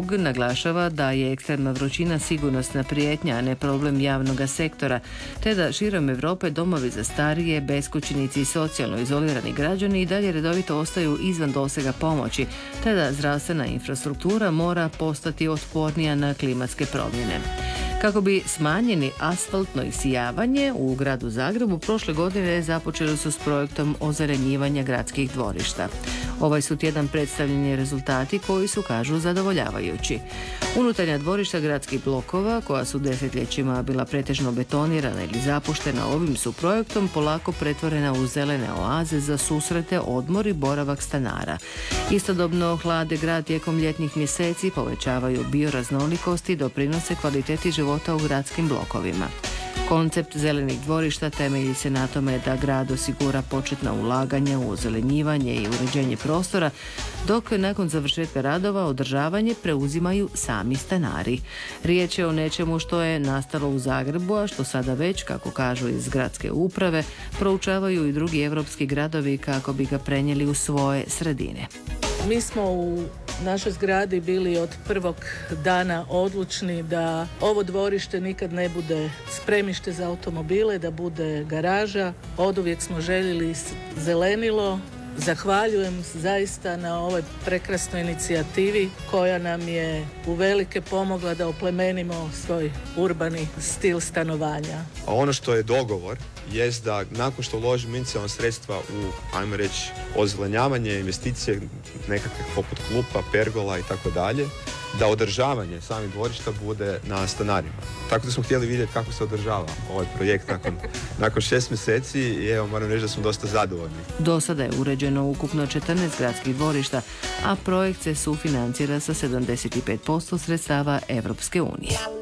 Krug naglašava da je ekstremna vrućina sigurnosna prijetnja, a ne problem javnog sektora, te da širom Europe domovi za starije, beskućnici i socijalno izolirani građani i dalje redovito ostaju izvan dosega pomoći, te da zdravstvena infrastruktura mora postati otpornija na klimatske promjene. Kako bi smanjili asfaltno isijavanje, u gradu Zagrebu prošle godine započeli su s projektom ozelenjivanja gradskih dvorišta. Ovaj su tjedan predstavljeni rezultati koji su, kažu, zadovoljavajući. Unutarnja dvorišta gradskih blokova, koja su desetljećima bila pretežno betonirana ili zapuštena, ovim su projektom polako pretvorena u zelene oaze za susrete, odmor i boravak stanara. Istodobno hlade grad tijekom ljetnih mjeseci, povećavaju bioraznolikost i doprinose kvaliteti života u gradskim blokovima. Koncept zelenih dvorišta temelji se na tome da grad osigura početna ulaganja u ozelenjivanje i uređenje prostora, dok nakon završetka radova održavanje preuzimaju sami stanari. Riječ je o nečemu što je nastalo u Zagrebu, a što sada već, kako kažu iz gradske uprave, proučavaju i drugi europski gradovi kako bi ga prenijeli u svoje sredine. Mi smo u našoj zgradi bili od prvog dana odlučni da ovo dvorište nikad ne bude spremište za automobile, da bude garaža. Oduvijek smo željeli zelenilo. Zahvaljujem zaista na ovoj prekrasnoj inicijativi koja nam je uvelike pomogla da oplemenimo svoj urbani stil stanovanja. A ono što je dogovor jest da nakon što uložimo inicijalna sredstva u, ajmo reći, ozelenjavanje, investicije nekakve poput klupa, pergola i tako dalje, da održavanje samih dvorišta bude na stanarima. Tako da smo htjeli vidjeti kako se održava ovaj projekt nakon 6 mjeseci i evo moram reći da smo dosta zadovoljni. Do sada je uređeno ukupno 14 gradskih dvorišta, a projekt se sufinancira sa 75% sredstava Europske unije.